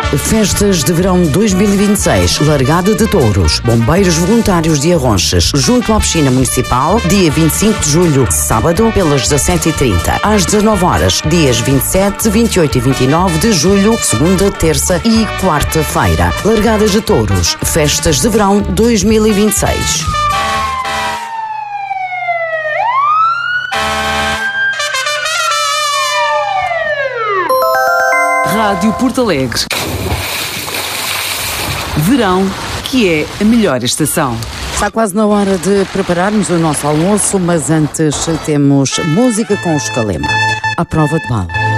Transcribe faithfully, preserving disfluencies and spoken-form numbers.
Festas de Verão dois mil e vinte e seis, Largada de Touros, Bombeiros Voluntários de Arronches, junto à Piscina Municipal, dia vinte e cinco de julho, sábado, pelas dezassete e trinta, às dezanove horas, dias vinte e sete, vinte e oito e vinte e nove de julho, segunda, terça e quarta-feira. Largadas de Touros, Festas de Verão dois mil e vinte e seis. Rádio Porto Alegre. Verão, que é a melhor estação. Está quase na hora de prepararmos o nosso almoço, mas antes temos música com o Escalema. À prova de bala.